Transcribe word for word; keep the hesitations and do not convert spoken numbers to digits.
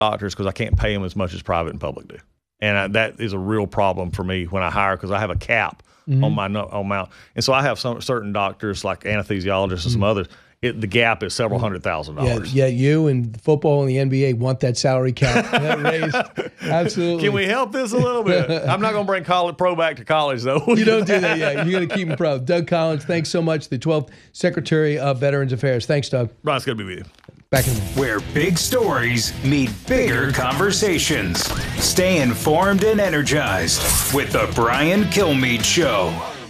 doctors because I can't pay them as much as private and public do. And I, that is a real problem for me when I hire because I have a cap mm-hmm. on my no, on amount. And so I have some certain doctors like anesthesiologists and mm-hmm. some others. It, the gap is several hundred thousand dollars. Yeah, yeah, you and football and the N B A want that salary cap that raised. Absolutely. Can we help this a little bit? I'm not going to bring college pro back to college, though. You don't do that yet. You're going to keep them pro. Doug Collins, thanks so much. The twelfth Secretary of Veterans Affairs. Thanks, Doug. Brian, it's good to be with you. Back in Where big stories meet bigger conversations. Stay informed and energized with the Brian Kilmeade Show.